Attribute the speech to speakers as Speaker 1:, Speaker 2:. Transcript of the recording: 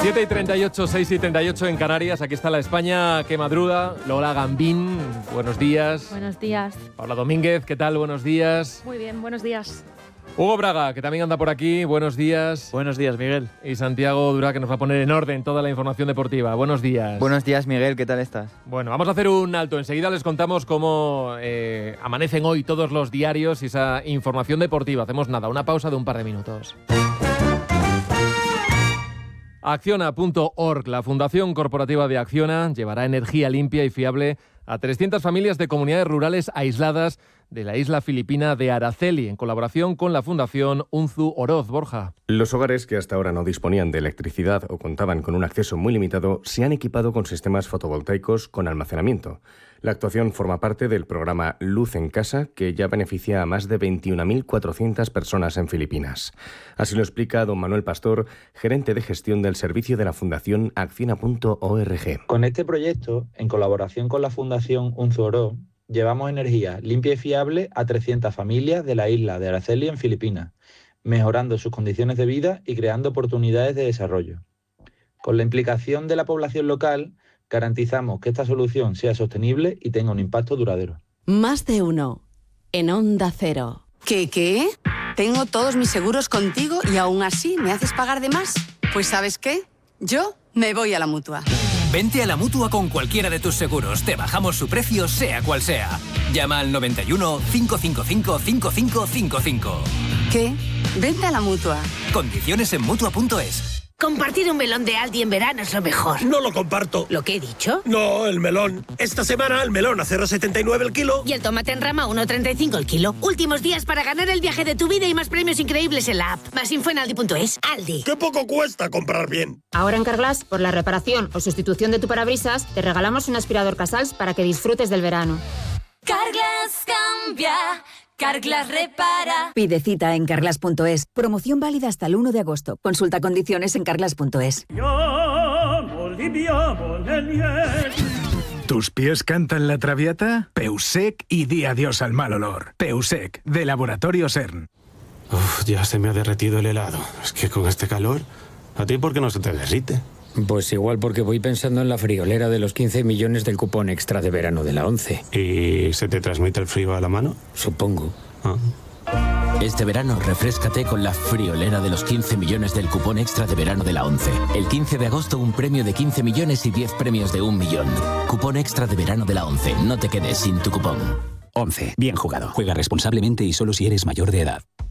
Speaker 1: 7:38, 6:38 en Canarias. Aquí está la España que madruga. Lola Gambín, buenos días.
Speaker 2: Buenos días.
Speaker 1: Paula Domínguez, ¿qué tal? Buenos días.
Speaker 2: Muy bien, buenos días.
Speaker 1: Hugo Braga, que también anda por aquí. Buenos días.
Speaker 3: Buenos días, Miguel.
Speaker 1: Y Santiago Durá, que nos va a poner en orden toda la información deportiva. Buenos días.
Speaker 3: Buenos días, Miguel. ¿Qué tal estás?
Speaker 1: Bueno, vamos a hacer un alto. Enseguida les contamos cómo amanecen hoy todos los diarios y esa información deportiva. Hacemos nada, una pausa de un par de minutos. Acciona.org, la Fundación Corporativa de Acciona, llevará energía limpia y fiable a 300 familias de comunidades rurales aisladas de la isla filipina de Araceli, en colaboración con la Fundación Unzu Oroz. Borja.
Speaker 4: Los hogares que hasta ahora no disponían de electricidad o contaban con un acceso muy limitado se han equipado con sistemas fotovoltaicos con almacenamiento. La actuación forma parte del programa Luz en Casa, que ya beneficia a más de 21.400 personas en Filipinas. Así lo explica don Manuel Pastor, gerente de gestión del servicio de la Fundación Acciona.org.
Speaker 5: Con este proyecto, en colaboración con la Fundación Unzu Oroz, llevamos energía limpia y fiable a 300 familias de la isla de Araceli en Filipinas, mejorando sus condiciones de vida y creando oportunidades de desarrollo. Con la implicación de la población local, garantizamos que esta solución sea sostenible y tenga un impacto duradero.
Speaker 6: Más de uno en Onda Cero.
Speaker 7: ¿Qué? Tengo todos mis seguros contigo y aún así me haces pagar de más. Pues ¿sabes qué? Yo me voy a la Mutua.
Speaker 8: Vente a la Mutua con cualquiera de tus seguros. Te bajamos su precio, sea cual sea. Llama al 91 555 5555.
Speaker 7: ¿Qué? Vente a la Mutua.
Speaker 8: Condiciones en Mutua.es.
Speaker 9: Compartir un melón de Aldi en verano es lo mejor.
Speaker 10: No lo comparto.
Speaker 9: ¿Lo que he dicho?
Speaker 10: No, el melón. Esta semana el melón a 0,79 el kilo.
Speaker 9: Y el tomate en rama a 1,35 el kilo. Últimos días para ganar el viaje de tu vida y más premios increíbles en la app. Más info en Aldi.es. Aldi.
Speaker 10: ¡Qué poco cuesta comprar bien!
Speaker 11: Ahora en Carglass, por la reparación o sustitución de tu parabrisas, te regalamos un aspirador Casals para que disfrutes del verano.
Speaker 12: Carglass cambia. Carglass repara.
Speaker 13: Pide cita en Carglass.es. Promoción válida hasta el 1 de agosto. Consulta condiciones en Carglass.es.
Speaker 14: ¿Tus pies cantan la Traviata? Peusec y di adiós al mal olor. Peusec, de Laboratorio CERN.
Speaker 15: Uf, ya se me ha derretido el helado. Es que con este calor, ¿a ti por qué no se te derrite?
Speaker 16: Pues igual porque voy pensando en la friolera de los 15 millones del cupón extra de verano de la 11.
Speaker 15: ¿Y se te transmite el frío a la mano?
Speaker 16: Supongo.
Speaker 17: Este verano refréscate con la friolera de los 15 millones del cupón extra de verano de la 11. El 15 de agosto un premio de 15 millones y 10 premios de 1 millón. Cupón extra de verano de la 11. No te quedes sin tu cupón.
Speaker 18: 11. Bien jugado. Juega responsablemente y solo si eres mayor de edad.